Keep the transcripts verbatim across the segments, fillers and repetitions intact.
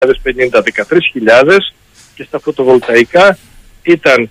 πενήντα δεκατρείς χιλιάδες και στα φωτοβολταϊκά ήταν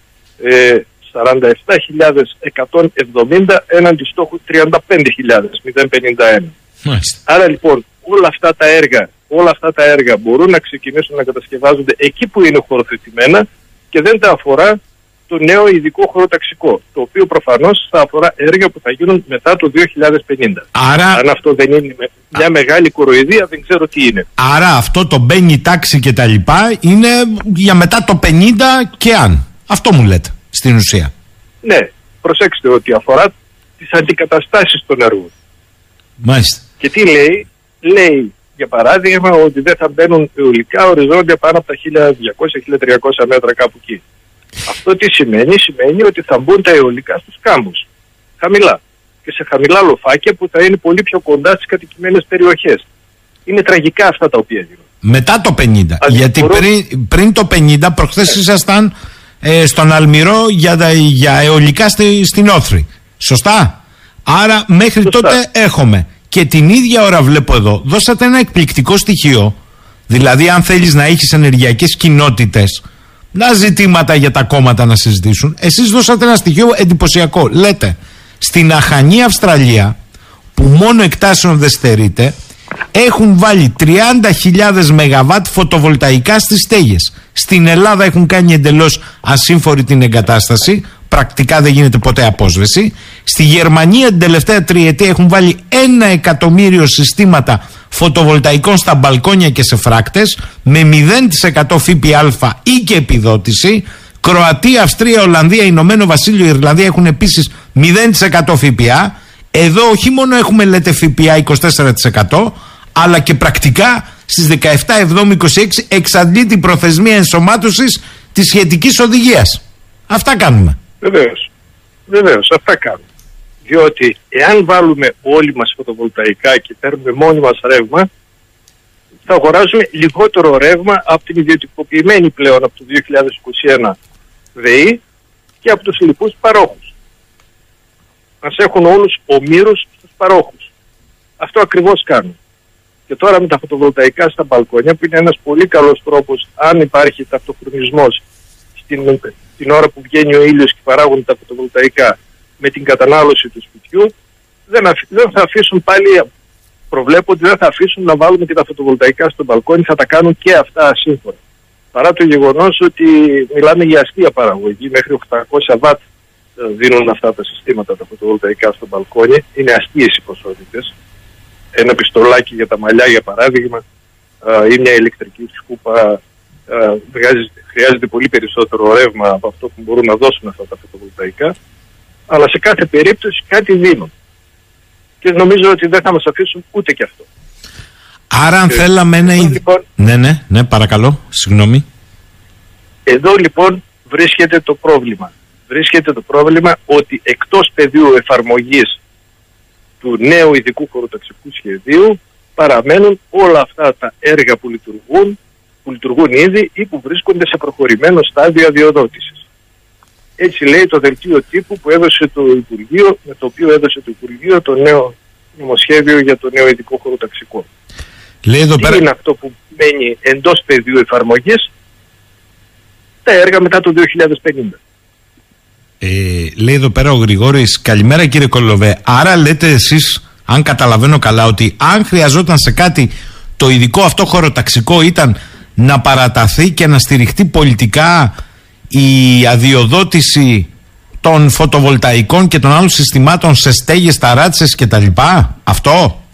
ε, σαράντα επτά χιλιάδες εκατόν εβδομήντα έναντι στόχου τριάντα πέντε χιλιάδες εκατόν πενήντα ένα. Μάλιστα. Άρα λοιπόν όλα αυτά τα έργα, όλα αυτά τα έργα μπορούν να ξεκινήσουν να κατασκευάζονται εκεί που είναι χωροθετημένα και δεν τα αφορά το νέο ειδικό χωροταξικό, το οποίο προφανώς θα αφορά έργα που θα γίνουν μετά το δύο χιλιάδες πενήντα. Άρα... Αν αυτό δεν είναι μια Α... μεγάλη κοροϊδία, δεν ξέρω τι είναι. Άρα αυτό το μπαίνει τάξη και τα λοιπά είναι για μετά το πενήντα και αν. Αυτό μου λέτε στην ουσία. Ναι, προσέξτε ότι αφορά τις αντικαταστάσεις των έργων. Μάλιστα. Και τι λέει, λέει για παράδειγμα ότι δεν θα μπαίνουν αιωλικά οριζόντια πάνω από τα χίλια διακόσια με χίλια τριακόσια μέτρα κάπου εκεί. Αυτό τι σημαίνει, σημαίνει ότι θα μπουν τα αιωλικά στους κάμπους, χαμηλά και σε χαμηλά λοφάκια που θα είναι πολύ πιο κοντά στις κατοικημένες περιοχές. Είναι τραγικά αυτά τα οποία γίνονται. Μετά το πενήντα, Αντιφορώ... γιατί πριν, πριν το πενήντα προχθές ήσασταν ε, στον Αλμυρό για, για αιωλικά στη, στην Όθρη, σωστά? Άρα μέχρι σωστά. Τότε έχουμε. Και την ίδια ώρα βλέπω εδώ, δώσατε ένα εκπληκτικό στοιχείο, δηλαδή αν θέλεις να έχεις ενεργειακές κοινότητες, να ζητήματα για τα κόμματα να συζητήσουν, εσείς δώσατε ένα στοιχείο εντυπωσιακό. Λέτε, στην αχανή Αυστραλία, που μόνο εκτάσεων δεν στερείται, έχουν βάλει τριάντα χιλιάδες μεγαβάτ φωτοβολταϊκά στις στέγες. Στην Ελλάδα έχουν κάνει εντελώς ασύμφορη την εγκατάσταση, πρακτικά δεν γίνεται ποτέ απόσβεση. Στη Γερμανία την τελευταία τριετία έχουν βάλει ένα εκατομμύριο συστήματα φωτοβολταϊκών στα μπαλκόνια και σε φράκτες με μηδέν τοις εκατό ΦΠΑ ή και επιδότηση. Κροατία, Αυστρία, Ολλανδία, Ηνωμένο Βασίλειο, Ιρλανδία έχουν επίσης μηδέν τοις εκατό ΦΠΑ. Εδώ όχι μόνο έχουμε, λέτε, ΦΠΑ είκοσι τέσσερα τοις εκατό, αλλά και πρακτικά στις δεκαεπτά εβδόμου είκοσι έξι εξαντλεί την προθεσμία ενσωμάτωσης της σχετικής οδηγίας. Αυτά κάνουμε. Βεβαίως. Βεβαίως, αυτά κάνουμε. Διότι εάν βάλουμε όλοι μας φωτοβολταϊκά και παίρνουμε μόνοι μας ρεύμα, θα αγοράζουμε λιγότερο ρεύμα από την ιδιωτικοποιημένη πλέον από το δύο χιλιάδες είκοσι ένα ΔΕΗ και από τους λοιπούς παρόχους. Μας έχουν όλους ομήρους στους παρόχους. Αυτό ακριβώς κάνουν. Και τώρα με τα φωτοβολταϊκά στα μπαλκόνια, που είναι ένας πολύ καλός τρόπος, αν υπάρχει ταυτοχρονισμός στην, την ώρα που βγαίνει ο ήλιος και παράγουν τα φωτοβολταϊκά με την κατανάλωση του σπιτιού, δεν, αφ, δεν θα αφήσουν πάλι, προβλέπω ότι δεν θα αφήσουν να βάλουν και τα φωτοβολταϊκά στο μπαλκόνι, θα τα κάνουν και αυτά ασύμφωνα. Παρά το γεγονός ότι μιλάμε για αστεία παραγωγή, μέχρι οκτακόσια βατ δίνουν αυτά τα συστήματα τα φωτοβολταϊκά στο μπαλκόνι, είναι αστείες οι ποσότητες. Ένα πιστολάκι για τα μαλλιά, για παράδειγμα, ή μια ηλεκτρική σκούπα χρειάζεται πολύ περισσότερο ρεύμα από αυτό που μπορούν να δώσουν αυτά τα φωτοβολταϊκά, αλλά σε κάθε περίπτωση κάτι δίνουν. Και νομίζω ότι δεν θα μας αφήσουν ούτε και αυτό. Άρα αν ε, θέλαμε ένα... Λοιπόν, ναι, ναι, ναι, παρακαλώ, συγγνώμη. Εδώ λοιπόν βρίσκεται το πρόβλημα. Βρίσκεται το πρόβλημα ότι εκτός πεδίου εφαρμογής του νέου ειδικού χωροταξικού σχεδίου παραμένουν όλα αυτά τα έργα που λειτουργούν, που λειτουργούν ήδη ή που βρίσκονται σε προχωρημένο στάδιο αδειοδότησης. Έτσι λέει το δελτίο τύπου που έδωσε το Υπουργείο, με το οποίο έδωσε το Υπουργείο το νέο νομοσχέδιο για το νέο ειδικό χωροταξικό. Λέει εδώ Τι πέρα... είναι αυτό που μένει εντός πεδίου εφαρμογής? Τα έργα μετά το δύο χιλιάδες πενήντα. Ε, λέει εδώ πέρα ο Γρηγόρης, καλημέρα κύριε Κολοβέ. Άρα λέτε εσείς, αν καταλαβαίνω καλά, ότι αν χρειαζόταν σε κάτι το ειδικό αυτό χωροταξικό ήταν να παραταθεί και να στηριχτεί πολιτικά η αδειοδότηση των φωτοβολταϊκών και των άλλων συστημάτων σε στέγες, ταράτσες και τα λοιπά. Αυτό.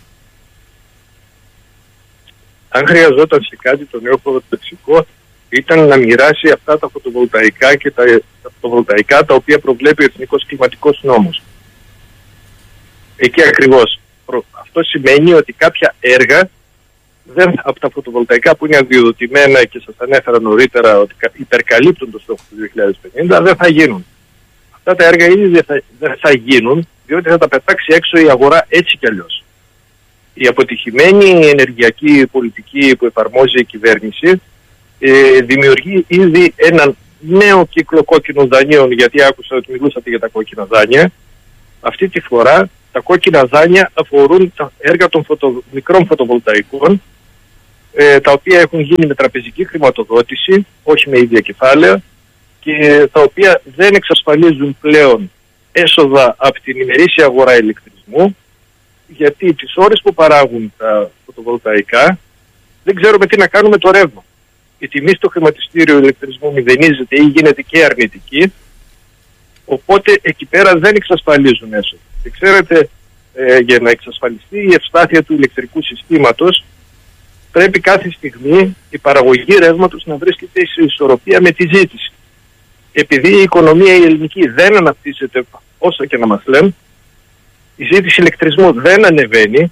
Αν χρειαζόταν σε κάτι το νέο χωροταξικό ήταν να μοιράσει αυτά τα φωτοβολταϊκά και τα, τα φωτοβολταϊκά τα οποία προβλέπει ο Εθνικός Κλιματικός Νόμος. Εκεί ακριβώς. Αυτό σημαίνει ότι κάποια έργα δεν, από τα φωτοβολταϊκά που είναι αδειοδοτημένα και σας ανέφερα νωρίτερα ότι υπερκαλύπτουν το στόχο του δύο χιλιάδες πενήντα δεν θα γίνουν. Αυτά τα έργα ήδη δεν θα, δεν θα γίνουν διότι θα τα πετάξει έξω η αγορά έτσι κι αλλιώς. Η αποτυχημένη ενεργειακή πολιτική που εφαρμόζει η κυβέρνηση ε, δημιουργεί ήδη έναν νέο κύκλο κόκκινων δανείων, γιατί άκουσα ότι μιλούσατε για τα κόκκινα δάνεια. Αυτή τη φορά τα κόκκινα δάνεια αφορούν τα έργα των φωτο, μικρών φωτοβολταϊκών ε, τα οποία έχουν γίνει με τραπεζική χρηματοδότηση, όχι με ίδια κεφάλαια, και τα οποία δεν εξασφαλίζουν πλέον έσοδα από την ημερήσια αγορά ηλεκτρισμού, γιατί τις ώρες που παράγουν τα φωτοβολταϊκά δεν ξέρουμε τι να κάνουμε το ρεύμα. Η τιμή στο χρηματιστήριο ηλεκτρισμού μηδενίζεται ή γίνεται και αρνητική, οπότε εκεί πέρα δεν εξασφαλίζουν έσοδα. Και ξέρετε, ε, για να εξασφαλιστεί η ευστάθεια του ηλεκτρικού συστήματος, πρέπει κάθε στιγμή η παραγωγή ρεύματος να βρίσκεται σε ισορροπία με τη ζήτηση. Επειδή η οικονομία η ελληνική δεν αναπτύσσεται όσο και να μας λένε, η ζήτηση ηλεκτρισμού δεν ανεβαίνει.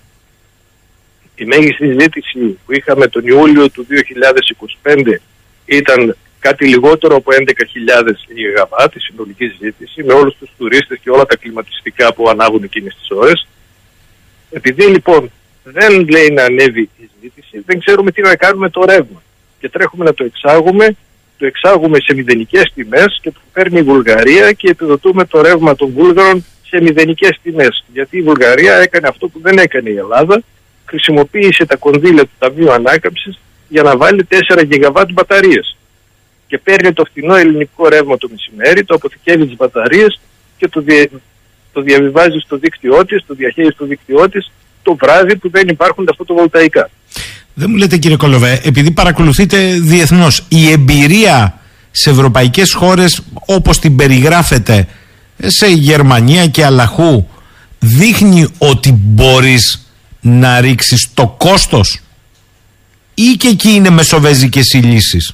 Η μέγιστη ζήτηση που είχαμε τον Ιούλιο του δύο χιλιάδες είκοσι πέντε ήταν κάτι λιγότερο από έντεκα χιλιάδες γιγαβάτ η συνολική ζήτηση, με όλους τους τουρίστες και όλα τα κλιματιστικά που ανάγουν εκείνες τις ώρες. Επειδή λοιπόν δεν λέει να ανέβει η ζήτηση, δεν ξέρουμε τι να κάνουμε το ρεύμα. Και τρέχουμε να το εξάγουμε, το εξάγουμε σε μηδενικές τιμές και το παίρνει η Βουλγαρία και επιδοτούμε το ρεύμα των Βούλγαρων σε μηδενικές τιμές. Γιατί η Βουλγαρία έκανε αυτό που δεν έκανε η Ελλάδα, χρησιμοποίησε τα κονδύλια του Ταμείου Ανάκαμψης για να βάλει τέσσερα γιγαβάτ μπαταρίες. Και παίρνει το φθηνό ελληνικό ρεύμα το μεσημέρι, το αποθηκεύει τις μπαταρίες και το, δια... το διαβιβάζει στο δίκτυό της, το διαχέει στο δίκτυό της το βράδυ που δεν υπάρχουν τα φωτοβολταϊκά. Δεν μου λέτε, κύριε Κολοβέ, επειδή παρακολουθείτε διεθνώς, η εμπειρία σε ευρωπαϊκές χώρες όπως την περιγράφετε, σε Γερμανία και αλλαχού, δείχνει ότι μπορείς να ρίξεις το κόστος, ή και εκεί είναι μεσοβέζικες οι λύσεις?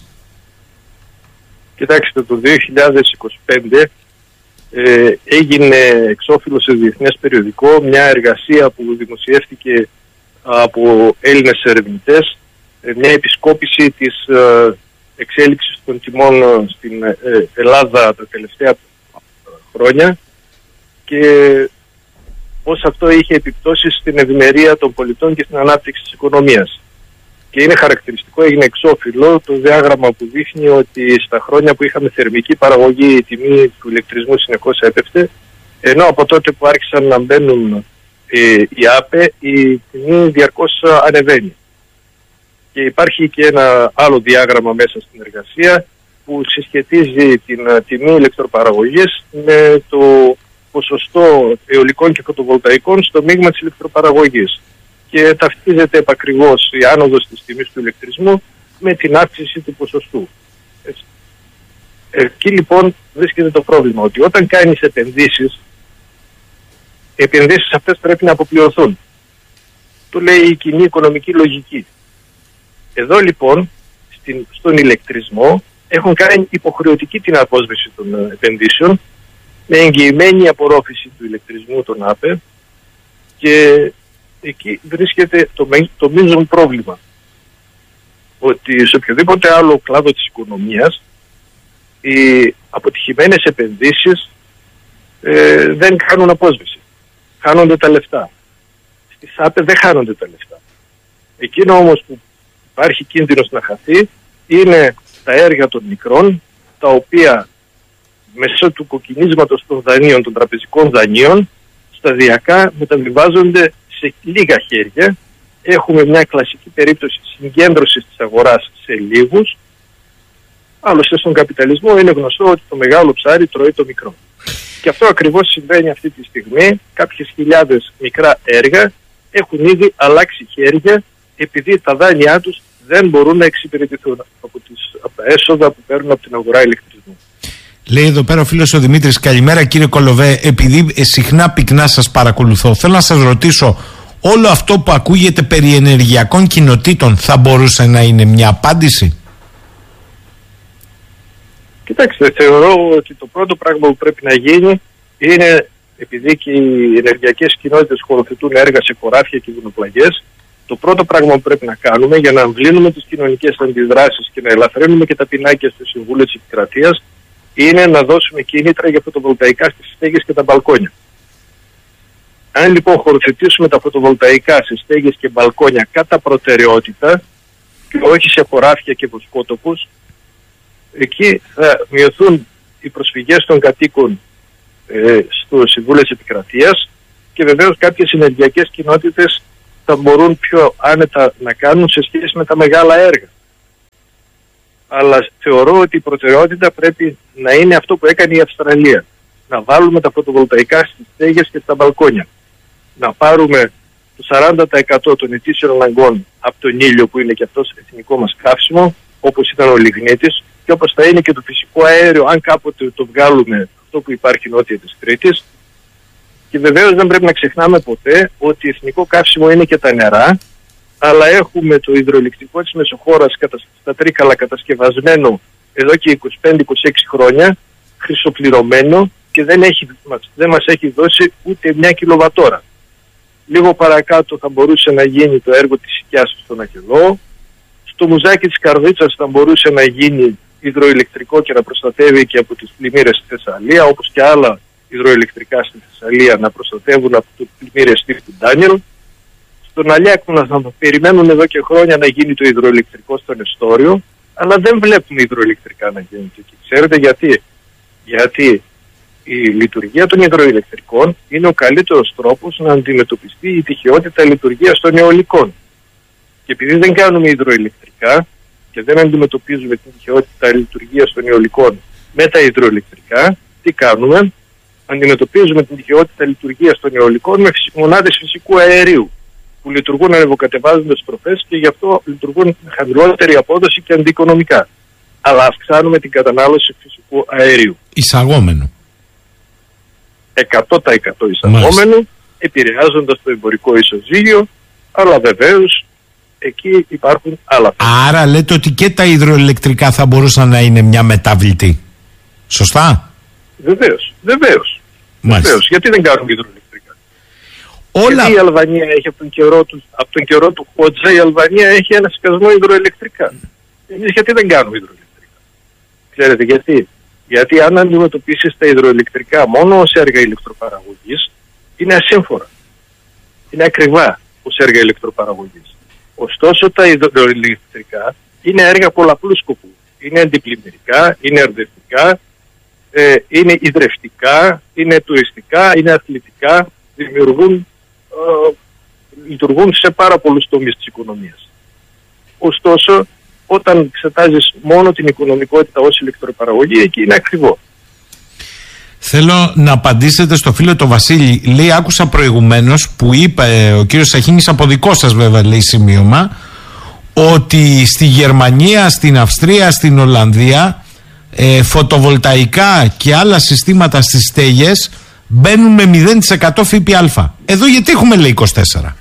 Κοιτάξτε, το δύο χιλιάδες είκοσι πέντε ε, έγινε εξώφυλλο σε διεθνές περιοδικό μια εργασία που δημοσιεύτηκε από Έλληνες ερευνητές, ε, μια επισκόπηση της ε, εξέλιξης των τιμών στην ε, Ελλάδα τα τελευταία χρόνια και πώς αυτό είχε επιπτώσεις στην ευημερία των πολιτών και στην ανάπτυξη της οικονομίας. Και είναι χαρακτηριστικό, έγινε εξώφυλλο το διάγραμμα που δείχνει ότι στα χρόνια που είχαμε θερμική παραγωγή η τιμή του ηλεκτρισμού συνεχώς έπεφτε, ενώ από τότε που άρχισαν να μπαίνουν ε, οι ΑΠΕ η τιμή διαρκώς ανεβαίνει. Και υπάρχει και ένα άλλο διάγραμμα μέσα στην εργασία που συσχετίζει την τιμή ηλεκτροπαραγωγής με το ποσοστό αιωλικών και φωτοβολταϊκών στο μείγμα της ηλεκτροπαραγωγής. Και ταυτίζεται επακριβώς η άνοδος της τιμής του ηλεκτρισμού με την αύξηση του ποσοστού. Έτσι. Εκεί λοιπόν βρίσκεται το πρόβλημα, ότι όταν κάνεις επενδύσεις, οι επενδύσεις αυτές πρέπει να αποπληρωθούν. Το λέει η κοινή οικονομική λογική. Εδώ λοιπόν, στην, στον ηλεκτρισμό, έχουν κάνει υποχρεωτική την απόσβεση των επενδύσεων, με εγγυημένη απορρόφηση του ηλεκτρισμού των ΑΠΕ, και εκεί βρίσκεται το, το μείζον πρόβλημα. Ότι σε οποιοδήποτε άλλο κλάδο της οικονομίας οι αποτυχημένες επενδύσεις ε, δεν κάνουν απόσβεση. Χάνονται τα λεφτά. Στις ΑΠΕ δεν χάνονται τα λεφτά. Εκείνο όμως που υπάρχει κίνδυνος να χαθεί είναι τα έργα των μικρών, τα οποία μέσω του κοκκινίσματος των δανείων, των τραπεζικών δανείων, σταδιακά μεταβιβάζονται σε λίγα χέρια. Έχουμε μια κλασική περίπτωση συγκέντρωσης της αγοράς σε λίγους. Άλλωστε στον καπιταλισμό είναι γνωστό ότι το μεγάλο ψάρι τρώει το μικρό. Και αυτό ακριβώς συμβαίνει αυτή τη στιγμή. Κάποιες χιλιάδες μικρά έργα έχουν ήδη αλλάξει χέρια, επειδή τα δάνειά τους δεν μπορούν να εξυπηρετηθούν από, τις, από τα έσοδα που παίρνουν από την αγορά ηλεκτρισμού. Λέει εδώ πέρα ο φίλος ο Δημήτρης, καλημέρα κύριε Κολοβέ, επειδή συχνά πυκνά σας παρακολουθώ, θέλω να σας ρωτήσω, όλο αυτό που ακούγεται περί ενεργειακών κοινοτήτων θα μπορούσε να είναι μια απάντηση? Κοιτάξτε, θεωρώ ότι το πρώτο πράγμα που πρέπει να γίνει είναι, επειδή και οι ενεργειακές κοινότητες χωροθετούν έργα σε χωράφια και βουνοπλαγιές, το πρώτο πράγμα που πρέπει να κάνουμε για να αμβλύνουμε τις κοινωνικές αντιδράσεις και να ελαφρύνουμε και τα πινάκια στο Συμβούλιο της Επικρατείας είναι να δώσουμε κίνητρα για φωτοβολταϊκά στις στέγες και τα μπαλκόνια. Αν λοιπόν χωροθετήσουμε τα φωτοβολταϊκά σε στέγες και μπαλκόνια κατά προτεραιότητα και όχι σε χωράφια και βοσκότοπους, εκεί θα μειωθούν οι προσφυγές των κατοίκων ε, στο Συμβούλιο της Επικρατείας και βεβαίως κάποιες ενεργειακές κοινότητες θα μπορούν πιο άνετα να κάνουν σε σχέση με τα μεγάλα έργα. Αλλά θεωρώ ότι η προτεραιότητα πρέπει να είναι αυτό που έκανε η Αυστραλία. Να βάλουμε τα φωτοβολταϊκά στις στέγες και στα μπαλκόνια. Να πάρουμε το σαράντα τοις εκατό των ετήσιων αναγκών από τον ήλιο, που είναι και αυτός εθνικό μας καύσιμο, όπως ήταν ο λιγνίτης, και όπως θα είναι και το φυσικό αέριο, αν κάποτε το βγάλουμε αυτό που υπάρχει νότια της Κρήτης. Και βεβαίως δεν πρέπει να ξεχνάμε ποτέ ότι εθνικό καύσιμο είναι και τα νερά, αλλά έχουμε το υδροελεκτρικό της Μεσοχώρας στα Τρίκαλα κατασκευασμένο εδώ και είκοσι πέντε είκοσι έξι χρόνια, χρυσοπληρωμένο, και δεν, έχει, δεν μας έχει δώσει ούτε μια κιλοβατόρα. Λίγο παρακάτω θα μπορούσε να γίνει το έργο της Σικιάς στον Αχελό. Στο Μουζάκι της Καρδίτσας θα μπορούσε να γίνει υδροελεκτρικό και να προστατεύει και από τις πλημμύρες στη Θεσσαλία, όπως και άλλα υδροελεκτρικά στη Θεσσαλία να προστατεύουν από τις πλημμύρες τύπου Ντάνιελ. Στον Αλιάκουνα θα περιμένουν εδώ και χρόνια να γίνει το υδροελεκτρικό στον Εστόριο, αλλά δεν βλέπουμε υδροελεκτρικά να γίνονται εκεί. Ξέρετε γιατί? Γιατί η λειτουργία των υδροελεκτρικών είναι ο καλύτερος τρόπος να αντιμετωπιστεί η τυχαιότητα λειτουργίας των αιωλικών. Και επειδή δεν κάνουμε υδροελεκτρικά και δεν αντιμετωπίζουμε την τυχαιότητα λειτουργίας των αιωλικών με τα υδροελεκτρικά, τι κάνουμε? Αντιμετωπίζουμε την τυχαιότητα λειτουργίας των αιωλικών με μονάδες φυσικού αερίου, που λειτουργούν ανεβοκατεβάζοντας προφές και γι' αυτό λειτουργούν με χαμηλότερη απόδοση και αντιοικονομικά. Αλλά αυξάνουμε την κατανάλωση φυσικού αερίου. Εισαγόμενου. εκατό τοις εκατό εισαγόμενου, επηρεάζοντας το εμπορικό ισοζύγιο, αλλά βεβαίως εκεί υπάρχουν άλλα θέματα. Άρα λέτε ότι και τα υδροελεκτρικά θα μπορούσαν να είναι μια μεταβλητή. Σωστά? Βεβαίως, βεβαίως. Βεβαίως. Γιατί δεν κάνουν υδροελεκτρικά? Όλα... Γιατί η Αλβανία έχει από τον καιρό του, από τον καιρό του Χότζα, η Αλβανία έχει ένα σκασμό υδροελεκτρικά. Εμείς γιατί δεν κάνουμε υδροελεκτρικά? Ξέρετε γιατί? Γιατί αν αντιμετωπίσεις τα υδροελεκτρικά μόνο ως έργα ηλεκτροπαραγωγής, είναι ασύμφορα. Είναι ακριβά ως έργα ηλεκτροπαραγωγής. Ωστόσο τα υδροελεκτρικά είναι έργα πολλαπλού σκοπού. Είναι αντιπλημμυρικά, είναι ερδευτικά, ε, είναι ιδρευτικά, είναι τουριστικά, είναι αθλητικά, δημιουργούν, ε, λειτουργούν σε πάρα πολλούς τομείς της οικονομίας. Ωστόσο, όταν εξετάζεις μόνο την οικονομικότητα ως ηλεκτροπαραγωγή, εκεί είναι ακριβό. Θέλω να απαντήσετε στο φίλο το Βασίλη. Λέει, άκουσα προηγουμένως που είπε ο κύριος Σαχίνης, από δικό σας βέβαια λέει σημείωμα, ότι στη Γερμανία, στην Αυστρία, στην Ολλανδία ε, φωτοβολταϊκά και άλλα συστήματα στις στέγες μπαίνουν με μηδέν τοις εκατό ΦΠΑ. Εδώ γιατί έχουμε λέει είκοσι τέσσερα?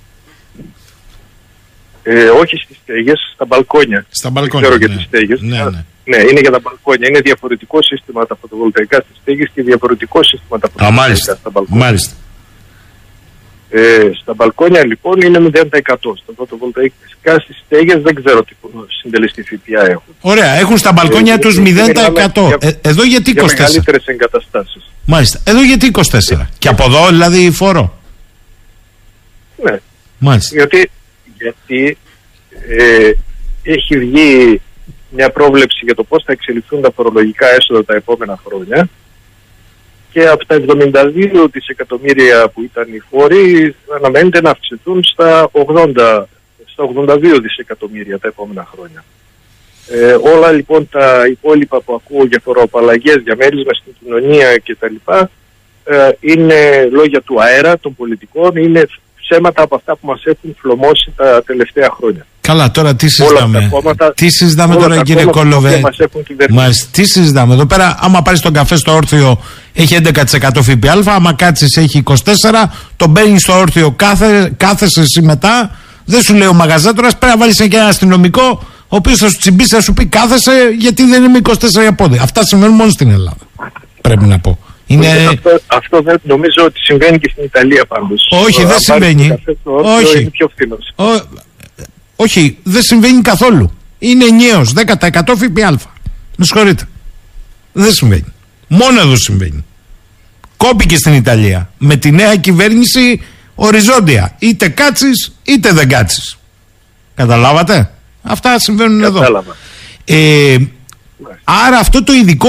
Ε, όχι στις στέγες, στα μπαλκόνια. Στα μπαλκόνια, δεν ξέρω ναι. για τις στέγες. Ναι, ναι. Ναι, είναι για τα μπαλκόνια. Είναι διαφορετικό σύστημα τα φωτοβολταϊκά στις στέγες και διαφορετικό σύστημα τα φωτοβολταϊκά. Α, μάλιστα. Στα μπαλκόνια. Μάλιστα. Ε, στα μπαλκόνια λοιπόν είναι μηδέν τοις εκατό. Στα φωτοβολταϊκά στις στέγες δεν ξέρω τι συντελεστή ΦΠΑ έχουν. Ωραία, έχουν στα μπαλκόνια ε, τους μηδέν τοις εκατό. Για, ε, εδώ γιατί είκοσι τέσσερα? Για μεγαλύτερες εγκαταστάσεις. Μάλιστα. Εδώ γιατί είκοσι τέσσερα? Ε, και από εδώ δηλαδή φόρο? Ναι. Μάλιστα. Γιατί, γιατί ε, έχει βγει μια πρόβλεψη για το πώς θα εξελιχθούν τα φορολογικά έσοδα τα επόμενα χρόνια, και από τα εβδομήντα δύο δισεκατομμύρια που ήταν οι φόροι αναμένεται να αυξηθούν στα ογδόντα, στα ογδόντα δύο δισεκατομμύρια τα επόμενα χρόνια. Ε, όλα λοιπόν τα υπόλοιπα που ακούω για φοροαπαλλαγές, για μέρισμα στην κοινωνία κτλ. Ε, είναι λόγια του αέρα, των πολιτικών, είναι ψέματα από αυτά που μας έχουν φλωμώσει τα τελευταία χρόνια. Καλά, τώρα τι συζητάμε? Κόμματα, τι συζητάμε τώρα, κύριε Κόλοβε? Μας, τι συζητάμε εδώ πέρα? Άμα πάρεις τον καφέ στο όρθιο έχει έντεκα τοις εκατό ΦΠΑ, άμα κάτσεις έχει είκοσι τέσσερα τοις εκατό, τον μπαίνεις στο όρθιο, κάθε, κάθεσαι εσύ μετά. Δεν σου λέει ο μαγαζάτορας, πρέπει να βάλεις και ένα αστυνομικό, ο οποίος θα σου τσιμπήσει, θα σου πει κάθεσαι, γιατί δεν είναι είκοσι τέσσερα για πόδι. Αυτά συμβαίνουν μόνο στην Ελλάδα, πρέπει να πω. Είναι... Αυτό, αυτό δεν νομίζω ότι συμβαίνει και στην Ιταλία πάντως. Όχι, δεν συμβαίνει. Όχι. Είναι πιο φθηνός. Ό, όχι, δεν συμβαίνει καθόλου. Είναι ενιαίος, δέκα τοις εκατό ΦΠΑ. Με συγχωρείτε. Δεν συμβαίνει. Μόνο εδώ συμβαίνει. Κόπηκε στην Ιταλία. Με τη νέα κυβέρνηση οριζόντια. Είτε κάτσεις είτε δεν κάτσεις. Καταλάβατε? Αυτά συμβαίνουν Κατάλαβα. εδώ. Ε, άρα αυτό το ειδικό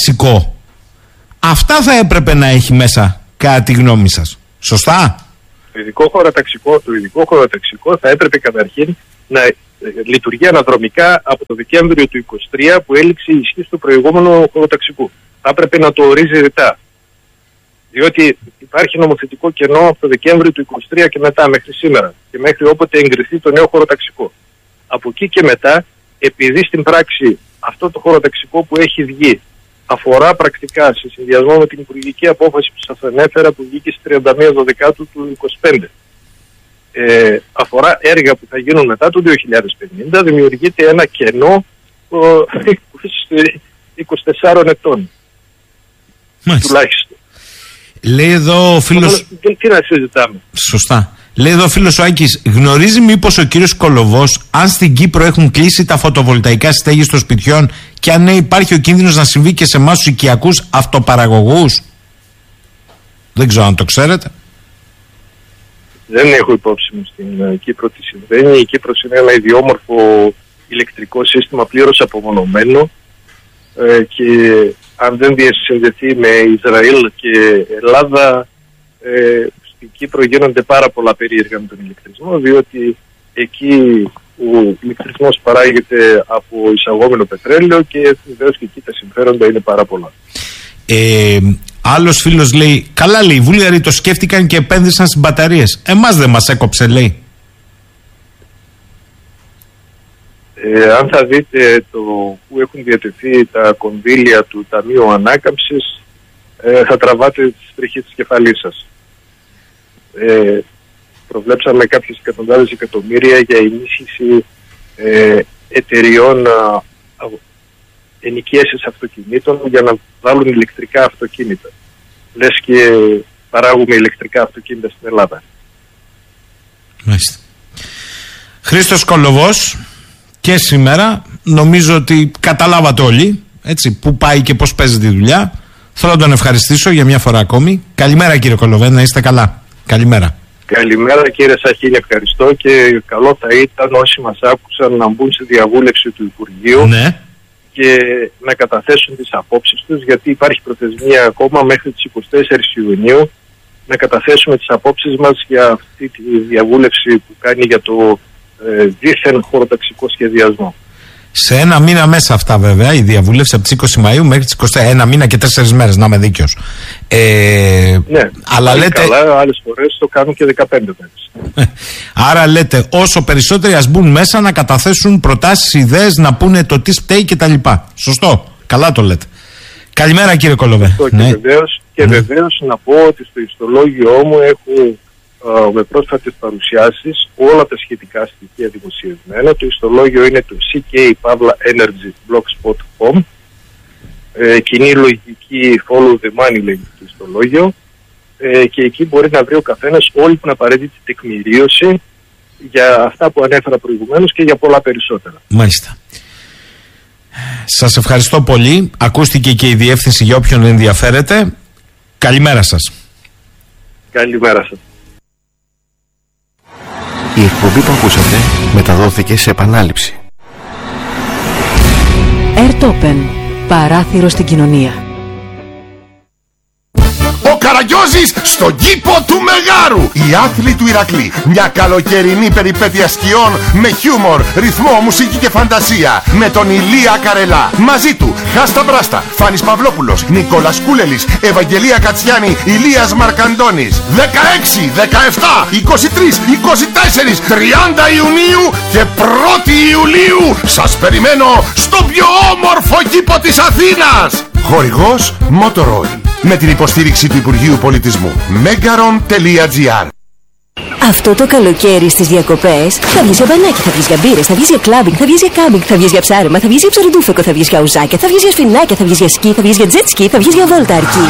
χωροταξικό, αυτά θα έπρεπε να έχει μέσα, κατά τη γνώμη σας. Σωστά? Το ειδικό χωροταξικό, το ειδικό χωροταξικό θα έπρεπε καταρχήν να ε, λειτουργεί αναδρομικά από το Δεκέμβριο του είκοσι τρία που έληξε η ισχύ του προηγούμενου χωροταξικού. Θα έπρεπε να το ορίζει ρητά. Διότι υπάρχει νομοθετικό κενό από το Δεκέμβριο του είκοσι τρία και μετά μέχρι σήμερα και μέχρι όποτε εγκριθεί το νέο χωροταξικό. Από εκεί και μετά, επειδή στην πράξη αυτό το χωροταξικό που έχει βγει αφορά πρακτικά σε συνδυασμό με την υπουργική απόφαση που σας ανέφερα που βγήκε στις τριάντα μία Δεκεμβρίου του είκοσι πέντε, ε, αφορά έργα που θα γίνουν μετά το δύο χιλιάδες πενήντα, δημιουργείται ένα κενό είκοσι τεσσάρων ετών. Μάλιστα. Τουλάχιστον. Λέει εδώ ο φίλος... Τι, τι να συζητάμε. Σωστά. Λέει εδώ ο φίλος ο Άκης, γνωρίζει μήπως ο κύριος Κολοβός αν στην Κύπρο έχουν κλείσει τα φωτοβολταϊκά στέγη των σπιτιών και αν ναι, υπάρχει ο κίνδυνος να συμβεί και σε εμάς τους οικιακούς αυτοπαραγωγούς? Δεν ξέρω αν το ξέρετε. Δεν έχω υπόψη μου στην Κύπρο τι συμβαίνει. Η Κύπρος είναι ένα ιδιόμορφο ηλεκτρικό σύστημα πλήρως απομονωμένο ε, και αν δεν διασυνδεθεί με Ισραήλ και Ελλάδα, ε, στην Κύπρο γίνονται πάρα πολλά περίεργα με τον ηλεκτρισμό, διότι εκεί ο ηλεκτρισμός παράγεται από εισαγόμενο πετρέλαιο και βεβαίως και εκεί τα συμφέροντα είναι πάρα πολλά. Ε, άλλος φίλος λέει, καλά λέει, οι Βούλγαροι το σκέφτηκαν και επένδυσαν στις μπαταρίες. Εμάς δεν μας έκοψε, λέει. Ε, αν θα δείτε το που έχουν διατεθεί τα κονδύλια του Ταμείου Ανάκαμψης, ε, θα τραβάτε τις τρίχες της κεφαλής σας. Ε, προβλέψαμε κάποιες εκατοντάδες εκατομμύρια για ενίσχυση ε, εταιριών α, ενοικίασης αυτοκινήτων για να βάλουν ηλεκτρικά αυτοκίνητα. Λες και παράγουμε ηλεκτρικά αυτοκίνητα στην Ελλάδα. Μάλιστα. Χρήστος Κολοβός, και σήμερα νομίζω ότι καταλάβατε όλοι, έτσι, που πάει και πώς παίζει τη δουλειά. Θέλω να τον ευχαριστήσω για μια φορά ακόμη. Καλημέρα κύριε Κολοβέ, να είστε καλά. Καλημέρα. Καλημέρα κύριε Σαχίνη, ευχαριστώ και καλό θα ήταν όσοι μας άκουσαν να μπουν σε διαβούλευση του Υπουργείου, ναι, και να καταθέσουν τις απόψεις τους, γιατί υπάρχει προθεσμία ακόμα μέχρι τις εικοστή τέταρτη Ιουνίου να καταθέσουμε τις απόψεις μας για αυτή τη διαβούλευση που κάνει για το ε, δίθεν χωροταξικό σχεδιασμό. Σε ένα μήνα μέσα αυτά βέβαια η διαβούλευση από τις είκοσι Μαΐου μέχρι τις είκοσι, ένα μήνα και τέσσερις μέρες, να είμαι δίκαιος. Ε, ναι, αλλά λέτε... καλά, άλλες φορές το κάνουν και δεκαπέντε μέρες. Άρα λέτε όσο περισσότεροι ας μπουν μέσα να καταθέσουν προτάσεις, ιδέες, να πούνε το τι φταίει και τα λοιπά. Σωστό, καλά το λέτε. Καλημέρα κύριε Κολοβέ. Και, ναι, βεβαίως, και ναι. βεβαίως να πω ότι στο ιστολόγιο μου έχω Uh, με πρόσφατες παρουσιάσεις όλα τα σχετικά στοιχεία δημοσιευμένα. Το ιστολόγιο είναι το σι κέι Pavla Energy blogspot τελεία com. ε, κοινή λογική follow the money λέγεται το ιστολόγιο, ε, και εκεί μπορεί να βρει ο καθένας όλη την απαραίτητη τεκμηρίωση για αυτά που ανέφερα προηγουμένως και για πολλά περισσότερα. Μάλιστα. Σας ευχαριστώ πολύ. Ακούστηκε και η διεύθυνση για όποιον ενδιαφέρεται. Καλημέρα σας. Καλημέρα σας. Η εκπομπή που ακούσατε μεταδόθηκε σε επανάληψη. Airtopen. Παράθυρο στην κοινωνία. Ο Καραγκιόζης στον κήπο του Μεγάρου. Οι άθλοι του Ηρακλή. Μια καλοκαιρινή περιπέτεια σκιών με χιούμορ, ρυθμό, μουσική και φαντασία. Με τον Ηλία Καρελά. Μαζί του Χάστα Μπράστα, Φάνης Παυλόπουλος, Νικόλας Κούλελης, Ευαγγελία Κατσιάνη, Ηλίας Μαρκαντώνης. δεκαέξι, δεκαεπτά, είκοσι τρία, είκοσι τέσσερα, τριάντα Ιουνίου και πρώτη Ιουλίου. Σας περιμένω στο πιο όμορφο κήπο της Αθήνας. Χορηγός Motorola. Με την υποστήριξη του Υπουργείου Πολιτισμού. megaron τελεία gr. Αυτό το καλοκαίρι στις διακοπές θα βγεις για μπανάκι, θα βγεις για μπύρες, θα βγεις για κλάμπινγκ, θα βγεις για κάμπινγκ, θα βγεις για ψάρεμα, θα βγεις για ψαροντούφεκο, θα βγεις για ουζάκια, θα βγεις για σφινάκια, θα βγεις για σκι, θα βγεις για τζετ σκι, θα βγεις για βόλτα αρκή.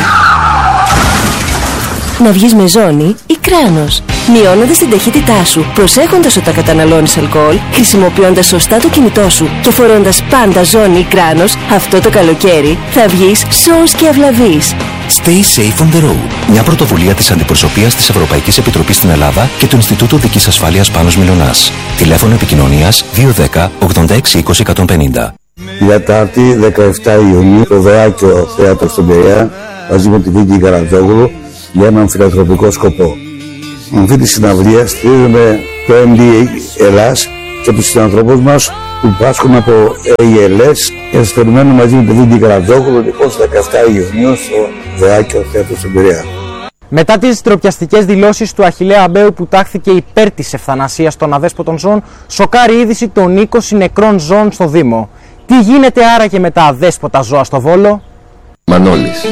Να βγεις με ζώνη ή κράνος, μειώνοντας την ταχύτητά σου, προσέχοντας όταν καταναλώνεις αλκοόλ, χρησιμοποιώντας σωστά το κινητό σου και φορώντας πάντα ζώνη ή κράνος, αυτό το καλοκαίρι θα βγεις σώος και αυλαβής. Stay safe on the road. Μια πρωτοβουλία της Αντιπροσωπείας της Ευρωπαϊκής Επιτροπής στην Ελλάδα και του Ινστιτούτου Δικής Ασφάλειας Πάνος Μιλωνάς. Τηλέφωνο επικοινωνίας δύο ένα μηδέν ογδόντα έξι είκοσι εκατόν πενήντα. Τετάρτη δεκαεπτά Ιουνίου, το Δράκιο Θέατρο στον Πειραιά, μαζί με τη Βίκη Καρατζόγλου, για έναν φιλανθρωπικό σκοπό. Με αυτή τη συναυλία στηρίζουμε το εμ ντι έι Ελλάς και τους συνανθρώπους μας που πάσχουν από έι ελ ες και σας περιμένουμε μαζί με τον Βίντι Καρατζόκουλο λοιπόν στις δεκαεφτά Ιουνίου στο Δεάκιο Θέατρο στον Πειραιά. Μετά τις ντροπιαστικές δηλώσεις του Αχιλλέα Αμπαίου που τάχθηκε υπέρ της ευθανασίας των αδέσποτων ζώων, σοκάρει η είδηση των είκοσι νεκρών ζώων στο Δήμο. Τι γίνεται άραγε με τα αδέσποτα ζώα στο Βόλο? Μανώλης.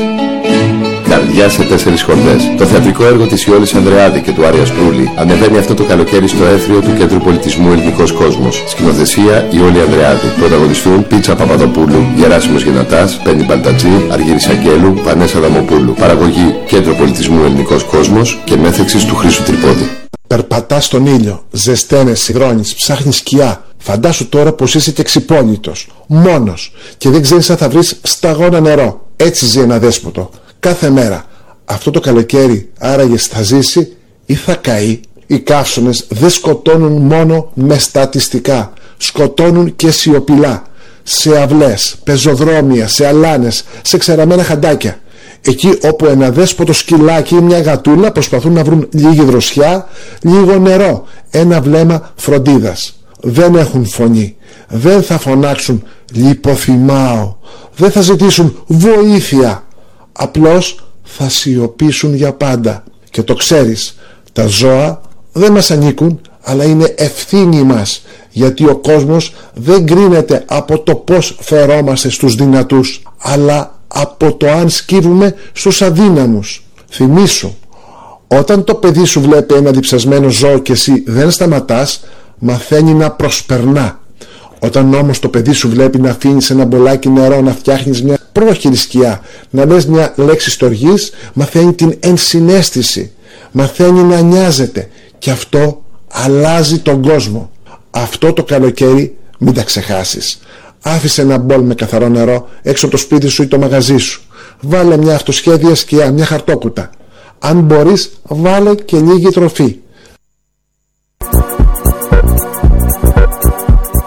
Καρδιά σε τέσσερις χορδές. Το θεατρικό έργο της Ιόλης Ανδρεάδη και του Άρια Σπρούλη ανεβαίνει αυτό το καλοκαίρι στο έθριο του Κέντρου Πολιτισμού Ελληνικός Κόσμος. Σκηνοθεσία Ιόλη Ανδρεάδη. Πρωταγωνιστούν Πίτσα Παπαδοπούλου, Γεράσιμος Γενατάς, Πέννη Μπαλτατζή, Αργύρης Αγγέλου, Πανέσα Δαμοπούλου. Παραγωγή Κέντρο Πολιτισμού Ελληνικός Κόσμος και μέθεξης του Χρήσου Τρυπόδη. Περπατάς στον ήλιο, ζεσταίνεις, συγχρόνεις, ψάχνεις σκιά. Φαντάσου τώρα πως είσαι και ξυπόλυτος, μόνος και δεν ξέρεις αν θα βρεις σταγόνα νερό. Έτσι ζει ένα δέσποτο. Κάθε μέρα. Αυτό το καλοκαίρι άραγες θα ζήσει ή θα καεί? Οι καύσονες δεν σκοτώνουν μόνο με στατιστικά. Σκοτώνουν και σιωπηλά. Σε αυλές, πεζοδρόμια, σε αλάνες, σε ξεραμένα χαντάκια. Εκεί όπου ένα δέσποτο σκυλάκι ή μια γατούλα προσπαθούν να βρουν λίγη δροσιά, λίγο νερό, ένα βλέμμα φροντίδας. Δεν έχουν φωνή. Δεν θα φωνάξουν λιποθυμάω. Δεν θα ζητήσουν βοήθεια. Απλώς θα σιωπήσουν για πάντα. Και το ξέρεις, τα ζώα δεν μας ανήκουν, αλλά είναι ευθύνη μας, γιατί ο κόσμος δεν κρίνεται από το πώς φερόμαστε στους δυνατούς, αλλά από το αν σκύβουμε στους αδύναμους. Θυμήσου, όταν το παιδί σου βλέπει ένα διψασμένο ζώο και εσύ δεν σταματάς, μαθαίνει να προσπερνά. Όταν όμως το παιδί σου βλέπει να αφήνεις ένα μπολάκι νερό, να φτιάχνεις μια πρόχειρη σκιά, να λες μια λέξη στοργής, μαθαίνει την ενσυναίσθηση, μαθαίνει να νοιάζεται και αυτό αλλάζει τον κόσμο. Αυτό το καλοκαίρι μην τα ξεχάσεις. Άφησε ένα μπολ με καθαρό νερό έξω από το σπίτι σου ή το μαγαζί σου. Βάλε μια αυτοσχέδια σκιά, μια χαρτόκουτα. Αν μπορείς, βάλε και λίγη τροφή.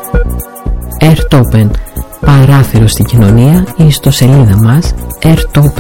Airtopen. Παράθυρο στην κοινωνία, η ιστοσελίδα μας airtopen